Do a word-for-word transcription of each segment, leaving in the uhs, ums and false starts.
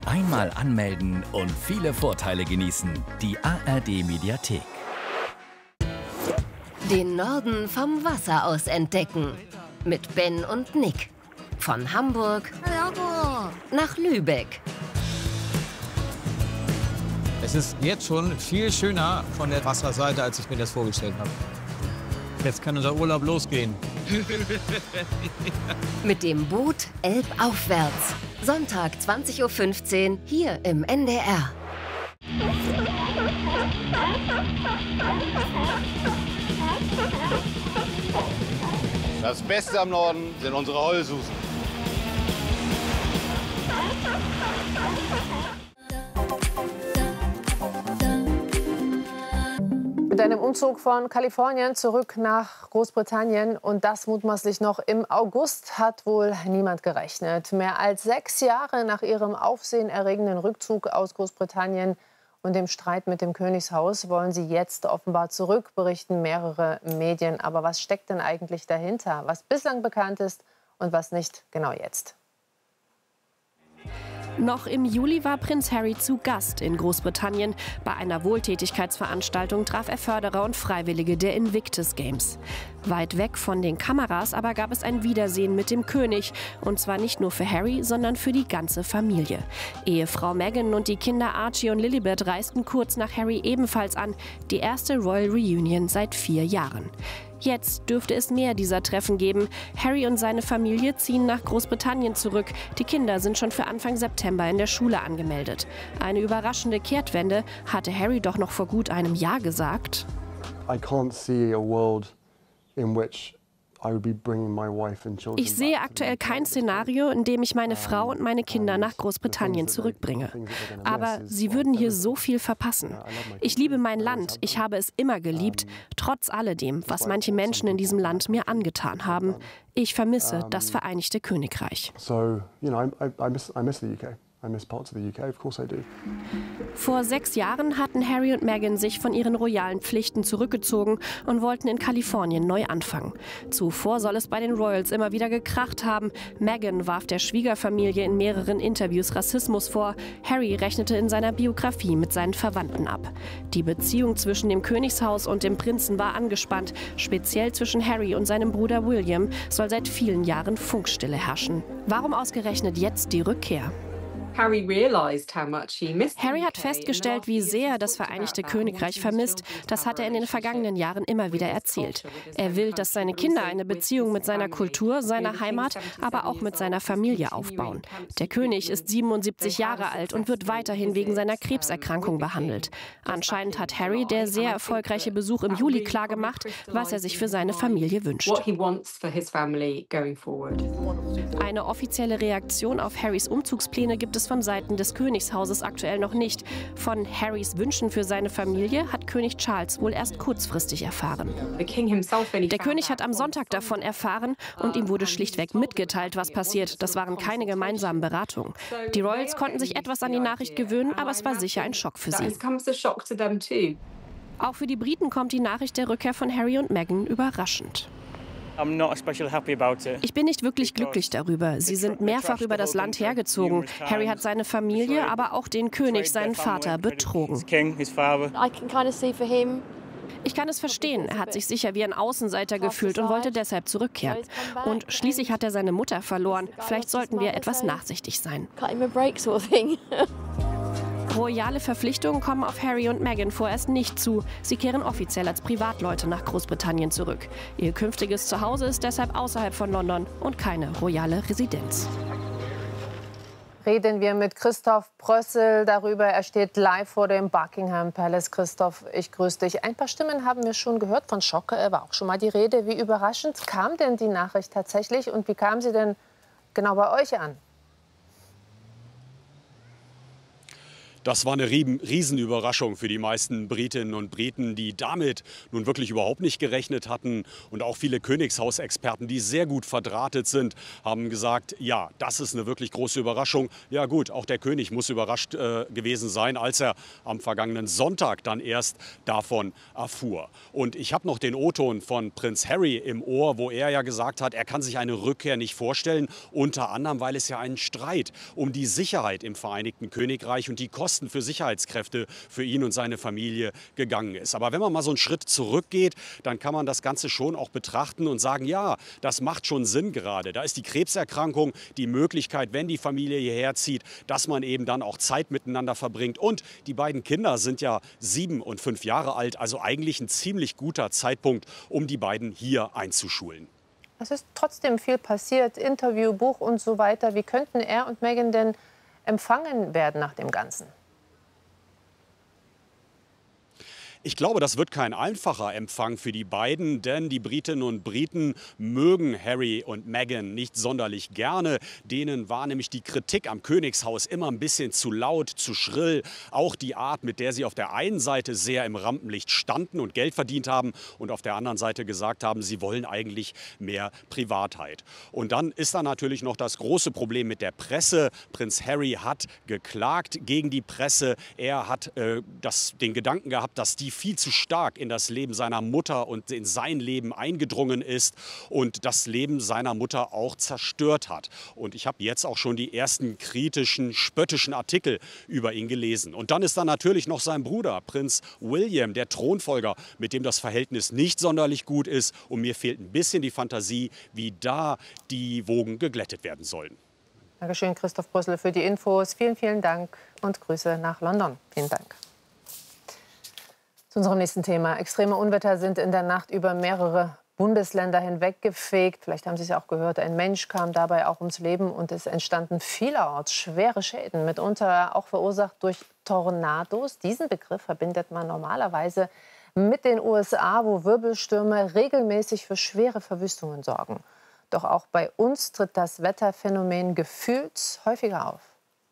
Einmal anmelden und viele Vorteile genießen. Die A R D-Mediathek. Den Norden vom Wasser aus entdecken. Mit Ben und Nick. Von Hamburg nach Lübeck. Es ist jetzt schon viel schöner von der Wasserseite, als ich mir das vorgestellt habe. Jetzt kann unser Urlaub losgehen. Mit dem Boot elbaufwärts. Sonntag zwanzig Uhr fünfzehn hier im N D R. Das Beste am Norden sind unsere Heulsusen. Mit einem Umzug von Kalifornien zurück nach Großbritannien und das mutmaßlich noch im August hat wohl niemand gerechnet. Mehr als sechs Jahre nach ihrem aufsehenerregenden Rückzug aus Großbritannien und dem Streit mit dem Königshaus wollen sie jetzt offenbar zurück, berichten mehrere Medien. Aber was steckt denn eigentlich dahinter? Was bislang bekannt ist und was nicht, genau jetzt. Noch im Juli war Prinz Harry zu Gast in Großbritannien. Bei einer Wohltätigkeitsveranstaltung traf er Förderer und Freiwillige der Invictus Games. Weit weg von den Kameras aber gab es ein Wiedersehen mit dem König. Und zwar nicht nur für Harry, sondern für die ganze Familie. Ehefrau Meghan und die Kinder Archie und Lilibet reisten kurz nach Harry ebenfalls an. Die erste Royal Reunion seit vier Jahren. Jetzt dürfte es mehr dieser Treffen geben. Harry und seine Familie ziehen nach Großbritannien zurück. Die Kinder sind schon für Anfang September in der Schule angemeldet. Eine überraschende Kehrtwende hatte Harry doch noch vor gut einem Jahr gesagt. I can't see a world in which Ich sehe aktuell kein Szenario, in dem ich meine Frau und meine Kinder nach Großbritannien zurückbringe. Aber sie würden hier so viel verpassen. Ich liebe mein Land, ich habe es immer geliebt, trotz alledem, was manche Menschen in diesem Land mir angetan haben. Ich vermisse das Vereinigte Königreich. Vor sechs Jahren hatten Harry und Meghan sich von ihren royalen Pflichten zurückgezogen und wollten in Kalifornien neu anfangen. Zuvor soll es bei den Royals immer wieder gekracht haben. Meghan warf der Schwiegerfamilie in mehreren Interviews Rassismus vor. Harry rechnete in seiner Biografie mit seinen Verwandten ab. Die Beziehung zwischen dem Königshaus und dem Prinzen war angespannt. Speziell zwischen Harry und seinem Bruder William soll seit vielen Jahren Funkstille herrschen. Warum ausgerechnet jetzt die Rückkehr? Harry hat festgestellt, wie sehr er das Vereinigte Königreich vermisst. Das hat er in den vergangenen Jahren immer wieder erzählt. Er will, dass seine Kinder eine Beziehung mit seiner Kultur, seiner Heimat, aber auch mit seiner Familie aufbauen. Der König ist siebenundsiebzig Jahre alt und wird weiterhin wegen seiner Krebserkrankung behandelt. Anscheinend hat Harry der sehr erfolgreiche Besuch im Juli klargemacht, was er sich für seine Familie wünscht. Eine offizielle Reaktion auf Harrys Umzugspläne gibt es von Seiten des Königshauses aktuell noch nicht. Von Harrys Wünschen für seine Familie hat König Charles wohl erst kurzfristig erfahren. Der König hat am Sonntag davon erfahren und ihm wurde schlichtweg mitgeteilt, was passiert. Das waren keine gemeinsamen Beratungen. Die Royals konnten sich etwas an die Nachricht gewöhnen, aber es war sicher ein Schock für sie. Auch für die Briten kommt die Nachricht der Rückkehr von Harry und Meghan überraschend. Ich bin nicht wirklich glücklich darüber. Sie sind mehrfach über das Land hergezogen. Harry hat seine Familie, aber auch den König, seinen Vater, betrogen. Ich kann es verstehen. Er hat sich sicher wie ein Außenseiter gefühlt und wollte deshalb zurückkehren. Und schließlich hat er seine Mutter verloren. Vielleicht sollten wir etwas nachsichtig sein. Royale Verpflichtungen kommen auf Harry und Meghan vorerst nicht zu. Sie kehren offiziell als Privatleute nach Großbritannien zurück. Ihr künftiges Zuhause ist deshalb außerhalb von London und keine royale Residenz. Reden wir mit Christoph Brössel darüber. Er steht live vor dem Buckingham Palace. Christoph, ich grüße dich. Ein paar Stimmen haben wir schon gehört. Von Schock war auch schon mal die Rede. Wie überraschend kam denn die Nachricht tatsächlich und wie kam sie denn genau bei euch an? Das war eine Riesenüberraschung für die meisten Britinnen und Briten, die damit nun wirklich überhaupt nicht gerechnet hatten. Und auch viele Königshausexperten, die sehr gut verdrahtet sind, haben gesagt, ja, das ist eine wirklich große Überraschung. Ja gut, auch der König muss überrascht äh, gewesen sein, als er am vergangenen Sonntag dann erst davon erfuhr. Und ich habe noch den O-Ton von Prinz Harry im Ohr, wo er ja gesagt hat, er kann sich eine Rückkehr nicht vorstellen. Unter anderem, weil es ja einen Streit um die Sicherheit im Vereinigten Königreich und die Kosten für Sicherheitskräfte für ihn und seine Familie gegangen ist. Aber wenn man mal so einen Schritt zurückgeht, dann kann man das Ganze schon auch betrachten und sagen, ja, das macht schon Sinn gerade. Da ist die Krebserkrankung, die Möglichkeit, wenn die Familie hierher zieht, dass man eben dann auch Zeit miteinander verbringt. Und die beiden Kinder sind ja sieben und fünf Jahre alt, also eigentlich ein ziemlich guter Zeitpunkt, um die beiden hier einzuschulen. Es ist trotzdem viel passiert, Interview, Buch und so weiter. Wie könnten er und Meghan denn empfangen werden nach dem Ganzen? Ich glaube, das wird kein einfacher Empfang für die beiden, denn die Britinnen und Briten mögen Harry und Meghan nicht sonderlich gerne. Denen war nämlich die Kritik am Königshaus immer ein bisschen zu laut, zu schrill. Auch die Art, mit der sie auf der einen Seite sehr im Rampenlicht standen und Geld verdient haben und auf der anderen Seite gesagt haben, sie wollen eigentlich mehr Privatheit. Und dann ist da natürlich noch das große Problem mit der Presse. Prinz Harry hat geklagt gegen die Presse. Er hat äh, das, den Gedanken gehabt, dass die viel zu stark in das Leben seiner Mutter und in sein Leben eingedrungen ist und das Leben seiner Mutter auch zerstört hat. Und ich habe jetzt auch schon die ersten kritischen, spöttischen Artikel über ihn gelesen. Und dann ist da natürlich noch sein Bruder, Prinz William, der Thronfolger, mit dem das Verhältnis nicht sonderlich gut ist. Und mir fehlt ein bisschen die Fantasie, wie da die Wogen geglättet werden sollen. Dankeschön, Christoph Brüssel, für die Infos. Vielen, vielen Dank und Grüße nach London. Vielen Dank. Zu unserem nächsten Thema. Extreme Unwetter sind in der Nacht über mehrere Bundesländer hinweggefegt. Vielleicht haben Sie es ja auch gehört. Ein Mensch kam dabei auch ums Leben und es entstanden vielerorts schwere Schäden, mitunter auch verursacht durch Tornados. Diesen Begriff verbindet man normalerweise mit den U S A, wo Wirbelstürme regelmäßig für schwere Verwüstungen sorgen. Doch auch bei uns tritt das Wetterphänomen gefühlt häufiger auf.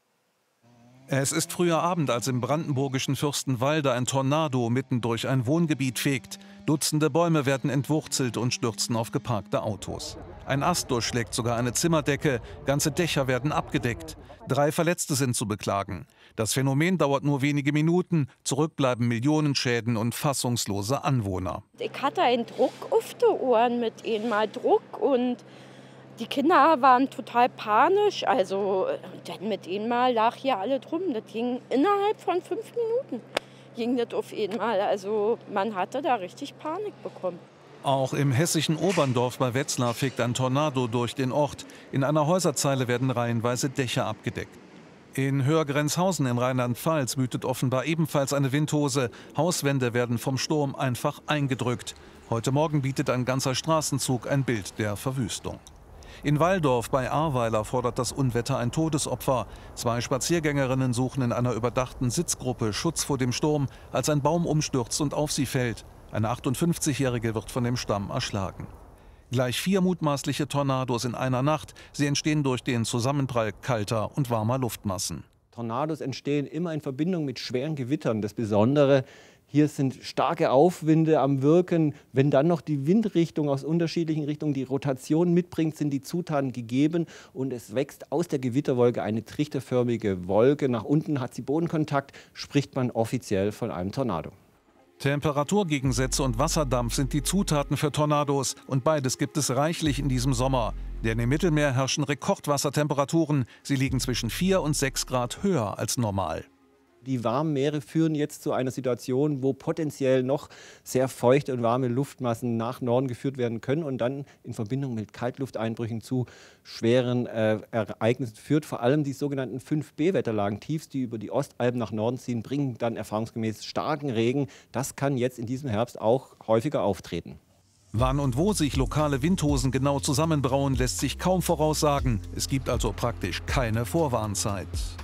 Es ist früher Abend, als im brandenburgischen Fürstenwalde ein Tornado mitten durch ein Wohngebiet fegt. Dutzende Bäume werden entwurzelt und stürzen auf geparkte Autos. Ein Ast durchschlägt sogar eine Zimmerdecke, ganze Dächer werden abgedeckt. Drei Verletzte sind zu beklagen. Das Phänomen dauert nur wenige Minuten, zurück bleiben Millionenschäden und fassungslose Anwohner. Ich hatte einen Druck auf die Ohren, mit einmal Druck, und die Kinder waren total panisch, also dann mit einmal lag hier alle drum. Das ging innerhalb von fünf Minuten, ging das auf einmal. Also man hatte da richtig Panik bekommen. Auch im hessischen Oberndorf bei Wetzlar fegt ein Tornado durch den Ort. In einer Häuserzeile werden reihenweise Dächer abgedeckt. In Höhrgrenzhausen in Rheinland-Pfalz wütet offenbar ebenfalls eine Windhose. Hauswände werden vom Sturm einfach eingedrückt. Heute Morgen bietet ein ganzer Straßenzug ein Bild der Verwüstung. In Walldorf bei Ahrweiler fordert das Unwetter ein Todesopfer. Zwei Spaziergängerinnen suchen in einer überdachten Sitzgruppe Schutz vor dem Sturm, als ein Baum umstürzt und auf sie fällt. Eine achtundfünfzigjährige wird von dem Stamm erschlagen. Gleich vier mutmaßliche Tornados in einer Nacht. Sie entstehen durch den Zusammenprall kalter und warmer Luftmassen. Tornados entstehen immer in Verbindung mit schweren Gewittern. Das Besondere: hier sind starke Aufwinde am Wirken. Wenn dann noch die Windrichtung aus unterschiedlichen Richtungen die Rotation mitbringt, sind die Zutaten gegeben und es wächst aus der Gewitterwolke eine trichterförmige Wolke. Nach unten hat sie Bodenkontakt, spricht man offiziell von einem Tornado. Temperaturgegensätze und Wasserdampf sind die Zutaten für Tornados und beides gibt es reichlich in diesem Sommer. Denn im Mittelmeer herrschen Rekordwassertemperaturen. Sie liegen zwischen vier und sechs Grad höher als normal. Die warmen Meere führen jetzt zu einer Situation, wo potenziell noch sehr feuchte und warme Luftmassen nach Norden geführt werden können und dann in Verbindung mit Kaltlufteinbrüchen zu schweren äh, Ereignissen führt. Vor allem die sogenannten fünf B Wetterlagen, Tiefs, die über die Ostalpen nach Norden ziehen, bringen dann erfahrungsgemäß starken Regen. Das kann jetzt in diesem Herbst auch häufiger auftreten. Wann und wo sich lokale Windhosen genau zusammenbrauen, lässt sich kaum voraussagen. Es gibt also praktisch keine Vorwarnzeit.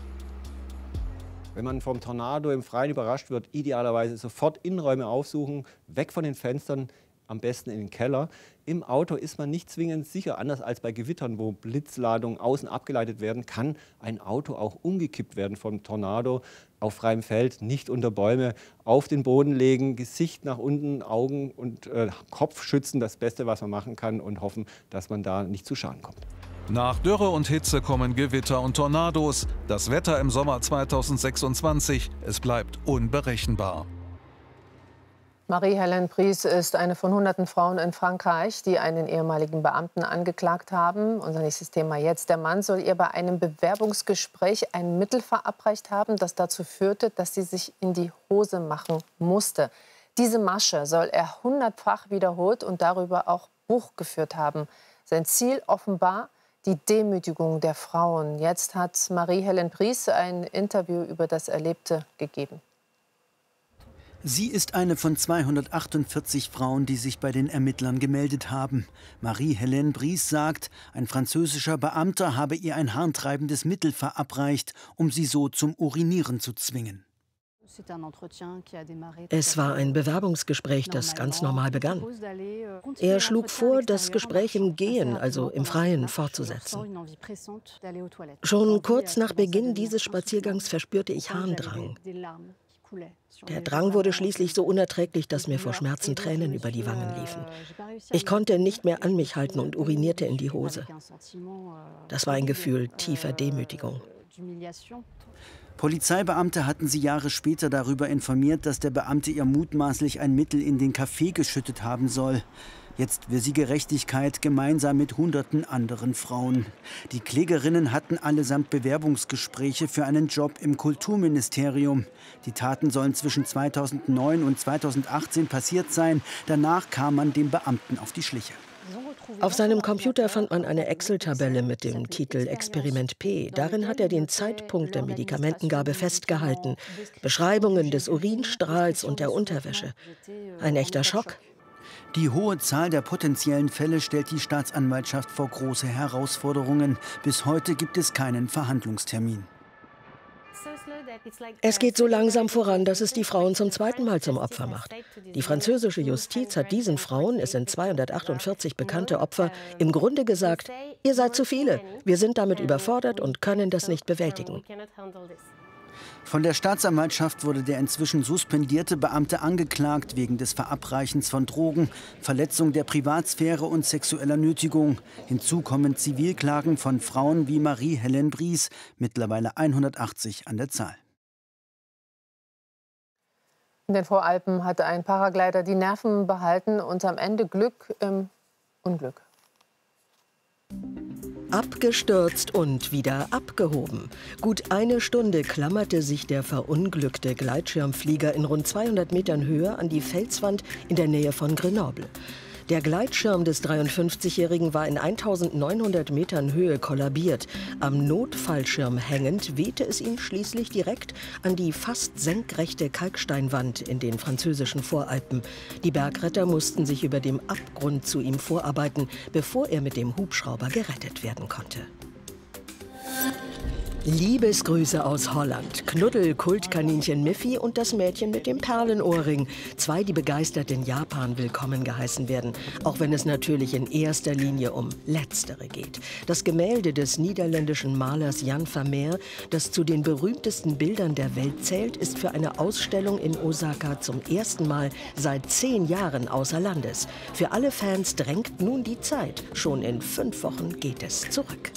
Wenn man vom Tornado im Freien überrascht wird, idealerweise sofort Innenräume aufsuchen, weg von den Fenstern, am besten in den Keller. Im Auto ist man nicht zwingend sicher, anders als bei Gewittern, wo Blitzladungen außen abgeleitet werden, kann ein Auto auch umgekippt werden vom Tornado auf freiem Feld, nicht unter Bäume, auf den Boden legen, Gesicht nach unten, Augen und äh, Kopf schützen, das Beste, was man machen kann, und hoffen, dass man da nicht zu Schaden kommt. Nach Dürre und Hitze kommen Gewitter und Tornados. Das Wetter im Sommer zweitausendsechsundzwanzig, es bleibt unberechenbar. Marie-Hélène Brice ist eine von hunderten Frauen in Frankreich, die einen ehemaligen Beamten angeklagt haben. Unser nächstes Thema jetzt. Der Mann soll ihr bei einem Bewerbungsgespräch ein Mittel verabreicht haben, das dazu führte, dass sie sich in die Hose machen musste. Diese Masche soll er hundertfach wiederholt und darüber auch Buch geführt haben. Sein Ziel offenbar die Demütigung der Frauen. Jetzt hat Marie-Hélène Brice ein Interview über das Erlebte gegeben. Sie ist eine von zweihundertachtundvierzig Frauen, die sich bei den Ermittlern gemeldet haben. Marie-Hélène Brice sagt, ein französischer Beamter habe ihr ein harntreibendes Mittel verabreicht, um sie so zum Urinieren zu zwingen. Es war ein Bewerbungsgespräch, das ganz normal begann. Er schlug vor, das Gespräch im Gehen, also im Freien, fortzusetzen. Schon kurz nach Beginn dieses Spaziergangs verspürte ich Harndrang. Der Drang wurde schließlich so unerträglich, dass mir vor Schmerzen Tränen über die Wangen liefen. Ich konnte nicht mehr an mich halten und urinierte in die Hose. Das war ein Gefühl tiefer Demütigung. Polizeibeamte hatten sie Jahre später darüber informiert, dass der Beamte ihr mutmaßlich ein Mittel in den Kaffee geschüttet haben soll. Jetzt will sie Gerechtigkeit gemeinsam mit hunderten anderen Frauen. Die Klägerinnen hatten allesamt Bewerbungsgespräche für einen Job im Kulturministerium. Die Taten sollen zwischen zweitausendneun und zweitausendachtzehn passiert sein. Danach kam man dem Beamten auf die Schliche. Auf seinem Computer fand man eine Excel-Tabelle mit dem Titel Experiment P. Darin hat er den Zeitpunkt der Medikamentengabe festgehalten, Beschreibungen des Urinstrahls und der Unterwäsche. Ein echter Schock. Die hohe Zahl der potenziellen Fälle stellt die Staatsanwaltschaft vor große Herausforderungen. Bis heute gibt es keinen Verhandlungstermin. Es geht so langsam voran, dass es die Frauen zum zweiten Mal zum Opfer macht. Die französische Justiz hat diesen Frauen, es sind zweihundertachtundvierzig bekannte Opfer, im Grunde gesagt, ihr seid zu viele, wir sind damit überfordert und können das nicht bewältigen. Von der Staatsanwaltschaft wurde der inzwischen suspendierte Beamte angeklagt wegen des Verabreichens von Drogen, Verletzung der Privatsphäre und sexueller Nötigung. Hinzu kommen Zivilklagen von Frauen wie Marie-Hélène Brice, mittlerweile hundertachtzig an der Zahl. In den Voralpen hatte ein Paraglider die Nerven behalten und am Ende Glück im Unglück. Abgestürzt und wieder abgehoben. Gut eine Stunde klammerte sich der verunglückte Gleitschirmflieger in rund zweihundert Metern Höhe an die Felswand in der Nähe von Grenoble. Der Gleitschirm des dreiundfünfzigjährigen war in eintausendneunhundert Metern Höhe kollabiert. Am Notfallschirm hängend wehte es ihn schließlich direkt an die fast senkrechte Kalksteinwand in den französischen Voralpen. Die Bergretter mussten sich über dem Abgrund zu ihm vorarbeiten, bevor er mit dem Hubschrauber gerettet werden konnte. Liebesgrüße aus Holland. Knuddel, Kultkaninchen Miffy und das Mädchen mit dem Perlenohrring. Zwei, die begeistert in Japan willkommen geheißen werden. Auch wenn es natürlich in erster Linie um Letztere geht. Das Gemälde des niederländischen Malers Jan Vermeer, das zu den berühmtesten Bildern der Welt zählt, ist für eine Ausstellung in Osaka zum ersten Mal seit zehn Jahren außer Landes. Für alle Fans drängt nun die Zeit. Schon in fünf Wochen geht es zurück.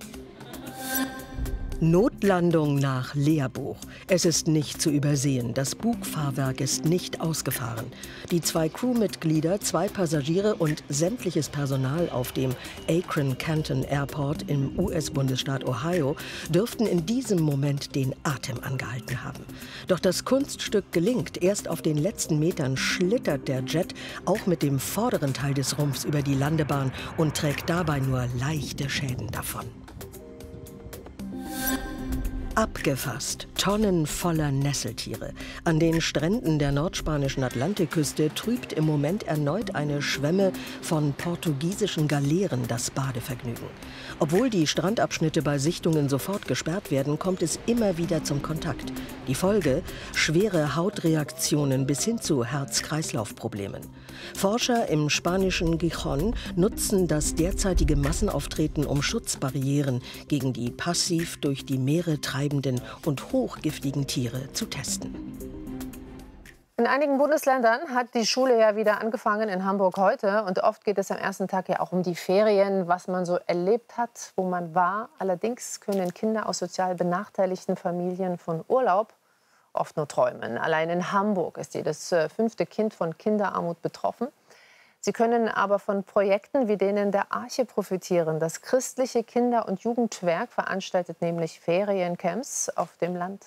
Notlandung nach Leerbuch. Es ist nicht zu übersehen. Das Bugfahrwerk ist nicht ausgefahren. Die zwei Crewmitglieder, zwei Passagiere und sämtliches Personal auf dem Akron-Canton Airport im U S-Bundesstaat Ohio dürften in diesem Moment den Atem angehalten haben. Doch das Kunststück gelingt. Erst auf den letzten Metern schlittert der Jet auch mit dem vorderen Teil des Rumpfs über die Landebahn und trägt dabei nur leichte Schäden davon. Abgefasst, Tonnen voller Nesseltiere. An den Stränden der nordspanischen Atlantikküste trübt im Moment erneut eine Schwemme von portugiesischen Galeeren das Badevergnügen. Obwohl die Strandabschnitte bei Sichtungen sofort gesperrt werden, kommt es immer wieder zum Kontakt. Die Folge? Schwere Hautreaktionen bis hin zu Herz-Kreislauf-Problemen. Forscher im spanischen Gijón nutzen das derzeitige Massenauftreten, um Schutzbarrieren gegen die passiv durch die Meere treibenden und hochgiftigen Tiere zu testen. In einigen Bundesländern hat die Schule ja wieder angefangen, in Hamburg heute. Und oft geht es am ersten Tag ja auch um die Ferien, was man so erlebt hat, wo man war. Allerdings können Kinder aus sozial benachteiligten Familien von Urlaub oft nur träumen. Allein in Hamburg ist jedes fünfte Kind von Kinderarmut betroffen. Sie können aber von Projekten wie denen der Arche profitieren. Das christliche Kinder- und Jugendwerk veranstaltet nämlich Feriencamps auf dem Land.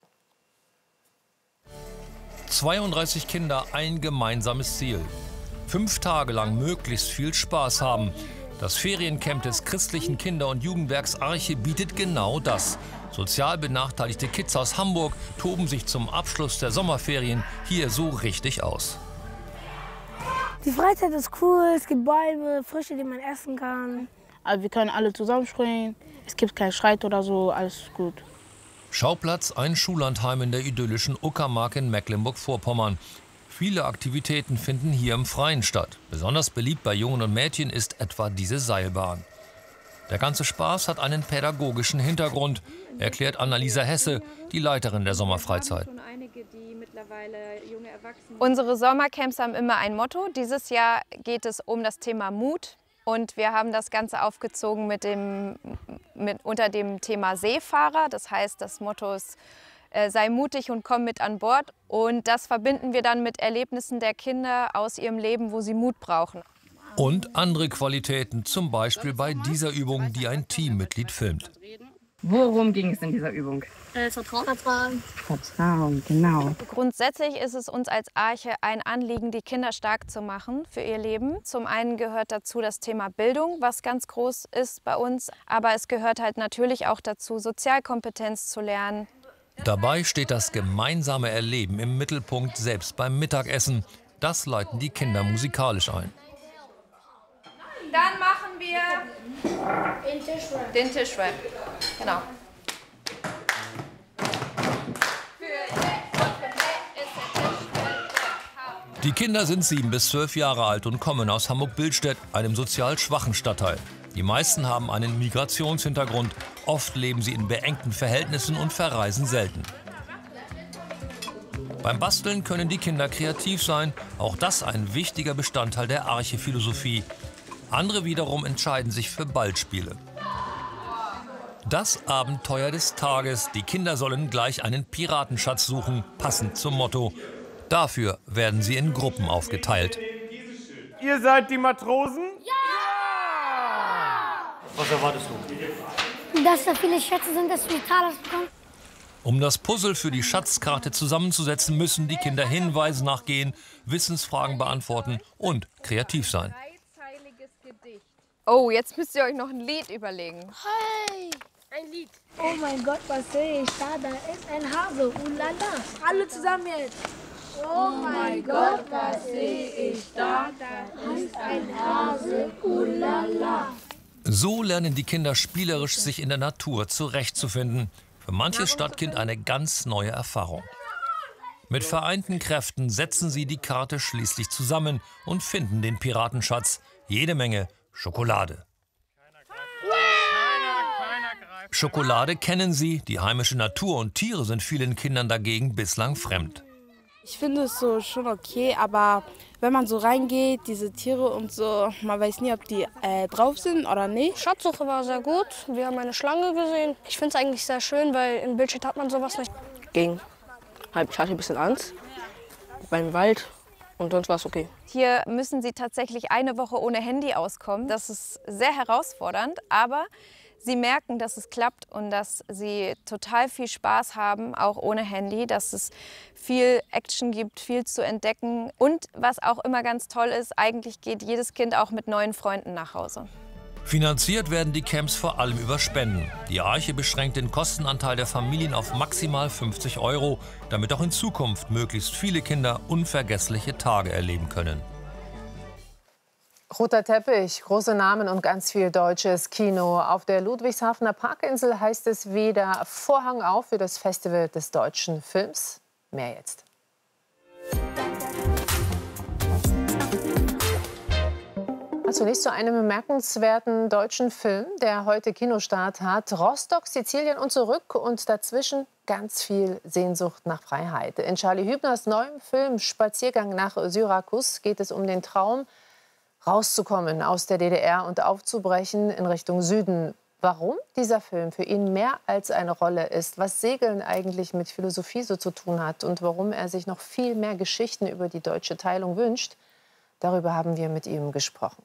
zweiunddreißig Kinder, ein gemeinsames Ziel. Fünf Tage lang möglichst viel Spaß haben. Das Feriencamp des christlichen Kinder- und Jugendwerks Arche bietet genau das. Sozial benachteiligte Kids aus Hamburg toben sich zum Abschluss der Sommerferien hier so richtig aus. Die Freizeit ist cool, es gibt Bäume, Früchte, die man essen kann. Also wir können alle zusammenspringen, es gibt keinen Streit oder so, alles gut. Schauplatz ein Schullandheim in der idyllischen Uckermark in Mecklenburg-Vorpommern. Viele Aktivitäten finden hier im Freien statt. Besonders beliebt bei Jungen und Mädchen ist etwa diese Seilbahn. Der ganze Spaß hat einen pädagogischen Hintergrund, erklärt Annalisa Hesse, die Leiterin der Sommerfreizeit. Unsere Sommercamps haben immer ein Motto. Dieses Jahr geht es um das Thema Mut. Und wir haben das Ganze aufgezogen mit dem, mit, unter dem Thema Seefahrer. Das heißt, das Motto ist, äh, sei mutig und komm mit an Bord. Und das verbinden wir dann mit Erlebnissen der Kinder aus ihrem Leben, wo sie Mut brauchen. Und andere Qualitäten, zum Beispiel bei dieser Übung, die ein Teammitglied filmt. Worum ging es in dieser Übung? Äh, Vertrauen. Vertrauen. Vertrauen, genau. Grundsätzlich ist es uns als Arche ein Anliegen, die Kinder stark zu machen für ihr Leben. Zum einen gehört dazu das Thema Bildung, was ganz groß ist bei uns. Aber es gehört halt natürlich auch dazu, Sozialkompetenz zu lernen. Dabei steht das gemeinsame Erleben im Mittelpunkt, selbst beim Mittagessen. Das leiten die Kinder musikalisch ein. Dann machen wir den Tischrap. Den Tischrap. Genau. Die Kinder sind sieben bis zwölf Jahre alt und kommen aus Hamburg-Billstedt, einem sozial schwachen Stadtteil. Die meisten haben einen Migrationshintergrund. Oft leben sie in beengten Verhältnissen und verreisen selten. Beim Basteln können die Kinder kreativ sein. Auch das ein wichtiger Bestandteil der Arche-Philosophie. Andere wiederum entscheiden sich für Ballspiele. Das Abenteuer des Tages. Die Kinder sollen gleich einen Piratenschatz suchen, passend zum Motto. Dafür werden sie in Gruppen aufgeteilt. Ihr seid die Matrosen? Ja! Was erwartest du? Dass da viele Schätze sind, dass wir Talas bekommen. Um das Puzzle für die Schatzkarte zusammenzusetzen, müssen die Kinder Hinweisen nachgehen, Wissensfragen beantworten und kreativ sein. Oh, jetzt müsst ihr euch noch ein Lied überlegen. Hey, ein Lied. Oh mein Gott, was sehe ich da? Da ist ein Hase. Ulala. Alle zusammen jetzt. Oh mein Gott, was sehe ich da? Da ist ein Hase. Ulala. So lernen die Kinder spielerisch, sich in der Natur zurechtzufinden. Für manches Stadtkind eine ganz neue Erfahrung. Mit vereinten Kräften setzen sie die Karte schließlich zusammen und finden den Piratenschatz. Jede Menge Schokolade. Schokolade kennen sie, die heimische Natur und Tiere sind vielen Kindern dagegen bislang fremd. Ich finde es so schon okay, aber wenn man so reingeht, diese Tiere und so, man weiß nie, ob die äh, drauf sind oder nicht. Schatzsuche war sehr gut. Wir haben eine Schlange gesehen. Ich finde es eigentlich sehr schön, weil in Billstedt hat man sowas nicht. Ging. Ich hatte ein bisschen Angst beim Wald und sonst war es okay. Hier müssen sie tatsächlich eine Woche ohne Handy auskommen. Das ist sehr herausfordernd, aber sie merken, dass es klappt und dass sie total viel Spaß haben, auch ohne Handy, dass es viel Action gibt, viel zu entdecken. Und was auch immer ganz toll ist, eigentlich geht jedes Kind auch mit neuen Freunden nach Hause. Finanziert werden die Camps vor allem über Spenden. Die Arche beschränkt den Kostenanteil der Familien auf maximal fünfzig Euro, damit auch in Zukunft möglichst viele Kinder unvergessliche Tage erleben können. Roter Teppich, große Namen und ganz viel deutsches Kino. Auf der Ludwigshafener Parkinsel heißt es wieder Vorhang auf für das Festival des deutschen Films. Mehr jetzt. Zunächst zu einem bemerkenswerten deutschen Film, der heute Kinostart hat. Rostock, Sizilien und zurück und dazwischen ganz viel Sehnsucht nach Freiheit. In Charlie Hübners neuem Film Spaziergang nach Syrakus geht es um den Traum, rauszukommen aus der D D R und aufzubrechen in Richtung Süden. Warum dieser Film für ihn mehr als eine Rolle ist, was Segeln eigentlich mit Philosophie so zu tun hat und warum er sich noch viel mehr Geschichten über die deutsche Teilung wünscht, darüber haben wir mit ihm gesprochen.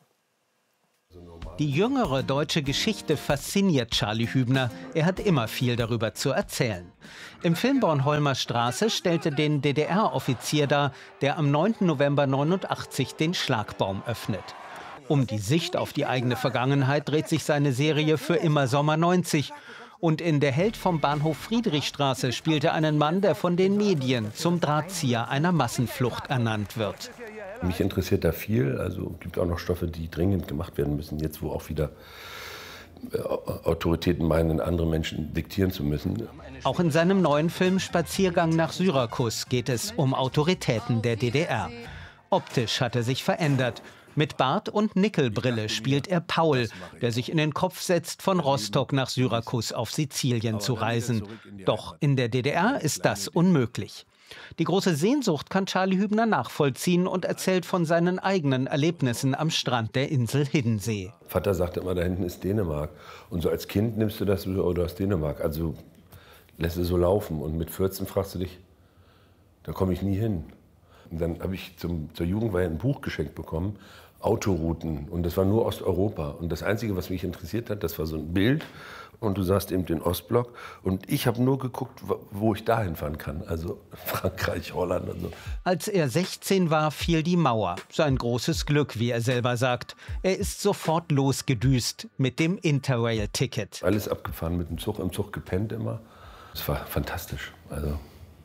Die jüngere deutsche Geschichte fasziniert Charlie Hübner. Er hat immer viel darüber zu erzählen. Im Film Bornholmer Straße stellte den D D R-Offizier dar, der am neunten November neunundachtzig den Schlagbaum öffnet. Um die Sicht auf die eigene Vergangenheit dreht sich seine Serie Für immer Sommer neunzig. Und in Der Held vom Bahnhof Friedrichstraße spielt er einen Mann, der von den Medien zum Drahtzieher einer Massenflucht ernannt wird. Mich interessiert da viel. Also es gibt auch noch Stoffe, die dringend gemacht werden müssen, jetzt wo auch wieder äh, Autoritäten meinen, andere Menschen diktieren zu müssen. Auch in seinem neuen Film Spaziergang nach Syrakus geht es um Autoritäten der D D R. Optisch hat er sich verändert. Mit Bart und Nickelbrille spielt er Paul, der sich in den Kopf setzt, von Rostock nach Syrakus auf Sizilien zu reisen. Doch in der D D R ist das unmöglich. Die große Sehnsucht kann Charlie Hübner nachvollziehen und erzählt von seinen eigenen Erlebnissen am Strand der Insel Hiddensee. Vater sagte immer, da hinten ist Dänemark. Und so als Kind nimmst du das, oh, du hast Dänemark. Also lässt es so laufen. Und mit vierzehn fragst du dich, da komme ich nie hin. Und dann habe ich zum, zur Jugendweihe ein Buch geschenkt bekommen, Autorouten. Und das war nur Osteuropa. Und das Einzige, was mich interessiert hat, das war so ein Bild. Und du sahst eben den Ostblock. Und ich habe nur geguckt, wo ich dahin fahren kann. Also Frankreich, Holland und so. Als er sechzehn war, fiel die Mauer. Sein großes Glück, wie er selber sagt. Er ist sofort losgedüst mit dem Interrail-Ticket. Alles abgefahren mit dem Zug, im Zug gepennt immer. Es war fantastisch. Also.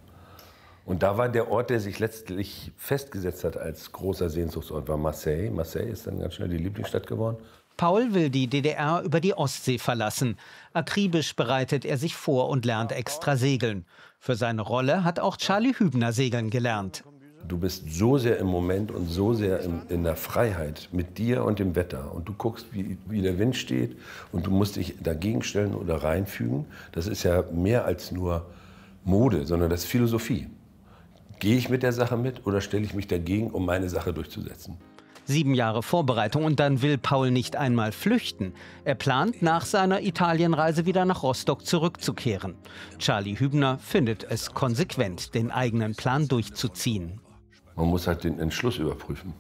Und da war der Ort, der sich letztlich festgesetzt hat als großer Sehnsuchtsort, war Marseille. Marseille ist dann ganz schnell die Lieblingsstadt geworden. Paul will die D D R über die Ostsee verlassen. Akribisch bereitet er sich vor und lernt extra segeln. Für seine Rolle hat auch Charlie Hübner segeln gelernt. Du bist so sehr im Moment und so sehr in, in der Freiheit mit dir und dem Wetter. Und du guckst, wie, wie der Wind steht und du musst dich dagegen stellen oder reinfügen. Das ist ja mehr als nur Mode, sondern das ist Philosophie. Gehe ich mit der Sache mit oder stelle ich mich dagegen, um meine Sache durchzusetzen? Sieben Jahre Vorbereitung und dann will Paul nicht einmal flüchten. Er plant, nach seiner Italienreise wieder nach Rostock zurückzukehren. Charlie Hübner findet es konsequent, den eigenen Plan durchzuziehen. Man muss halt den Entschluss überprüfen,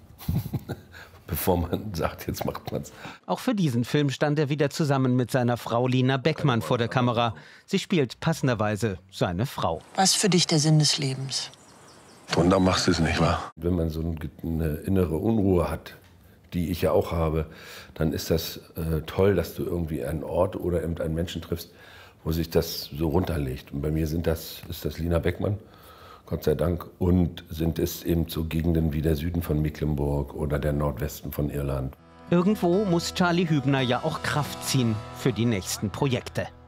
bevor man sagt, jetzt macht man's. Auch für diesen Film stand er wieder zusammen mit seiner Frau Lina Beckmann vor der Kamera. Sie spielt passenderweise seine Frau. Was ist für dich der Sinn des Lebens? Und dann machst du es nicht, wahr? Wenn man so eine innere Unruhe hat, die ich ja auch habe, dann ist das äh, toll, dass du irgendwie einen Ort oder eben einen Menschen triffst, wo sich das so runterlegt. Und bei mir sind das, ist das Lina Beckmann, Gott sei Dank, und sind es eben so Gegenden wie der Süden von Mecklenburg oder der Nordwesten von Irland. Irgendwo muss Charlie Hübner ja auch Kraft ziehen für die nächsten Projekte.